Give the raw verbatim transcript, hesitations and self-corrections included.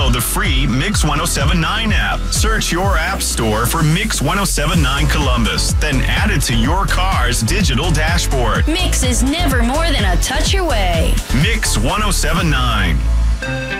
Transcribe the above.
download the free Mix ten seventy-nine app. Search your app store for Mix ten seventy-nine Columbus, then add it to your car's digital dashboard. Mix is never more than a touch away. Mix ten seventy-nine.